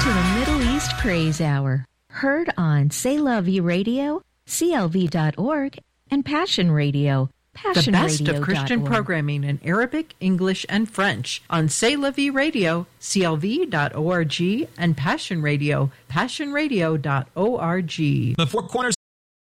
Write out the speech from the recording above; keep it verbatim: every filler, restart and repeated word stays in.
to the Middle East Praise Hour, heard on C'est La Vie Radio, C L V dot org, and Passion Radio, passion radio dot org. The best of Christian programming in Arabic, English, and French on C'est La Vie Radio, C L V dot org, and Passion Radio, passion radio dot org. The Four Corners